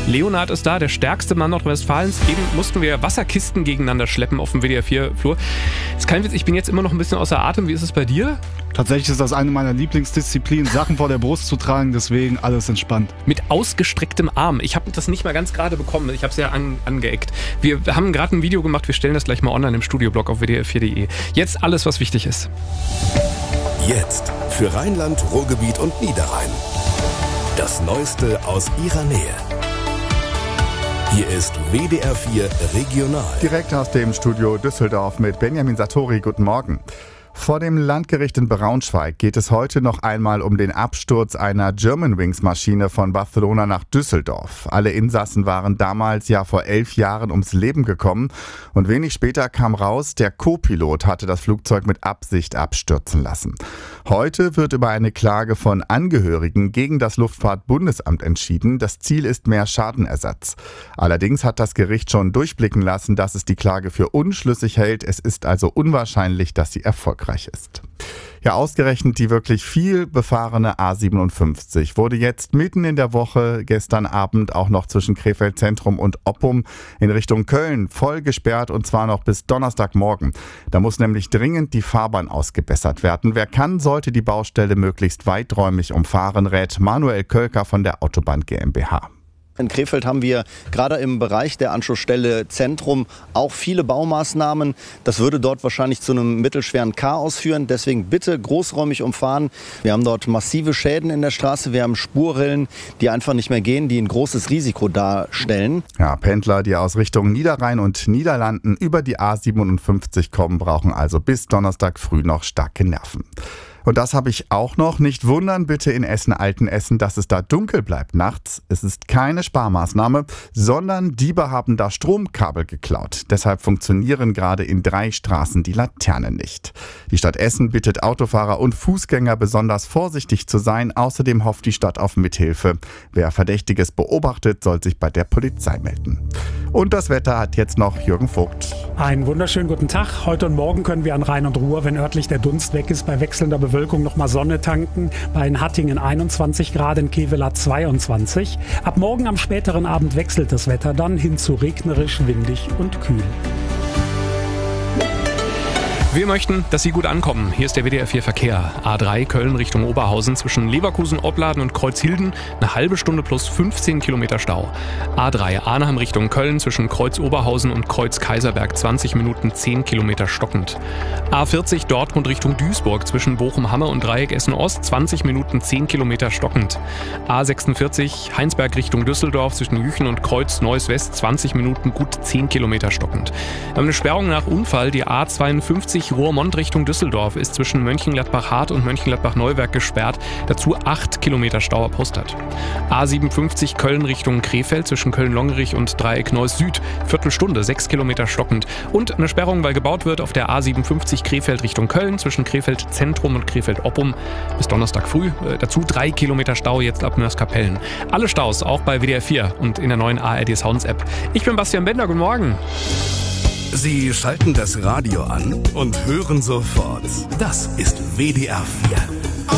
Leonhard ist da, der stärkste Mann Nordrhein-Westfalens. Eben mussten wir Wasserkisten gegeneinander schleppen auf dem WDR-4-Flur. Ist kein Witz, ich bin jetzt immer noch ein bisschen außer Atem. Wie ist es bei dir? Tatsächlich ist das eine meiner Lieblingsdisziplinen, Sachen vor der Brust zu tragen, deswegen alles entspannt. Mit ausgestrecktem Arm. Ich habe das nicht mal ganz gerade bekommen. Ich habe es ja angeeckt. Wir haben gerade ein Video gemacht. Wir stellen das gleich mal online im Studioblog auf wdr4.de. Jetzt alles, was wichtig ist. Jetzt für Rheinland, Ruhrgebiet und Niederrhein. Das Neueste aus ihrer Nähe. Hier ist WDR 4 Regional. Direkt aus dem Studio Düsseldorf mit Benjamin Sartori. Guten Morgen. Vor dem Landgericht in Braunschweig geht es heute noch einmal um den Absturz einer Germanwings-Maschine von Barcelona nach Düsseldorf. Alle Insassen waren damals ja vor 11 Jahren ums Leben gekommen. Und wenig später kam raus, der Co-Pilot hatte das Flugzeug mit Absicht abstürzen lassen. Heute wird über eine Klage von Angehörigen gegen das Luftfahrtbundesamt entschieden. Das Ziel ist mehr Schadenersatz. Allerdings hat das Gericht schon durchblicken lassen, dass es die Klage für unschlüssig hält. Es ist also unwahrscheinlich, dass sie erfolgreich ist. Ja, ausgerechnet die wirklich viel befahrene A57 wurde jetzt mitten in der Woche, gestern Abend auch noch zwischen Krefeld Zentrum und Oppum in Richtung Köln voll gesperrt, und zwar noch bis Donnerstagmorgen. Da muss nämlich dringend die Fahrbahn ausgebessert werden. Wer kann, sollte die Baustelle möglichst weiträumig umfahren, rät Manuel Kölker von der Autobahn GmbH. In Krefeld haben wir gerade im Bereich der Anschlussstelle Zentrum auch viele Baumaßnahmen. Das würde dort wahrscheinlich zu einem mittelschweren Chaos führen. Deswegen bitte großräumig umfahren. Wir haben dort massive Schäden in der Straße. Wir haben Spurrillen, die einfach nicht mehr gehen, die ein großes Risiko darstellen. Ja, Pendler, die aus Richtung Niederrhein und Niederlanden über die A57 kommen, brauchen also bis Donnerstag früh noch starke Nerven. Und das habe ich auch noch. Nicht wundern bitte in Essen-Altenessen, dass es da dunkel bleibt nachts. Es ist keine Sparmaßnahme, sondern Diebe haben da Stromkabel geklaut. Deshalb funktionieren gerade in 3 Straßen die Laternen nicht. Die Stadt Essen bittet Autofahrer und Fußgänger besonders vorsichtig zu sein. Außerdem hofft die Stadt auf Mithilfe. Wer Verdächtiges beobachtet, soll sich bei der Polizei melden. Und das Wetter hat jetzt noch Jürgen Vogt. Einen wunderschönen guten Tag. Heute und morgen können wir an Rhein und Ruhr, wenn örtlich der Dunst weg ist, bei wechselnder Bewölkung nochmal Sonne tanken. Bei Hattingen 21 Grad, in Kevelaer 22. Ab morgen am späteren Abend wechselt das Wetter dann hin zu regnerisch, windig und kühl. Wir möchten, dass Sie gut ankommen. Hier ist der WDR 4 Verkehr. A3 Köln Richtung Oberhausen zwischen Leverkusen, Opladen und Kreuzhilden. Eine halbe Stunde plus 15 Kilometer Stau. A3 Arnhem Richtung Köln zwischen Kreuz Oberhausen und Kreuz Kaiserberg 20 Minuten 10 Kilometer stockend. A40 Dortmund Richtung Duisburg zwischen Bochum-Hamme und Dreieck Essen-Ost 20 Minuten 10 Kilometer stockend. A46 Heinsberg Richtung Düsseldorf zwischen Jüchen und Kreuz Neuss West 20 Minuten gut 10 Kilometer stockend. Wir haben eine Sperrung nach Unfall. Die A52 Roermond Richtung Düsseldorf ist zwischen Mönchengladbach-Hart und Mönchengladbach-Neuwerk gesperrt. Dazu 8 Kilometer Stau ab Hostert. A57 Köln Richtung Krefeld zwischen Köln-Longerich und Dreieck Neuss Süd. Viertelstunde, 6 Kilometer stockend. Und eine Sperrung, weil gebaut wird auf der A57 Krefeld Richtung Köln zwischen Krefeld Zentrum und Krefeld Oppum bis Donnerstag früh. Dazu 3 Kilometer Stau jetzt ab Mörs-Kapellen. Alle Staus auch bei WDR 4 und in der neuen ARD Sounds App. Ich bin Bastian Bender, guten Morgen. Sie schalten das Radio an und hören sofort. Das ist WDR 4.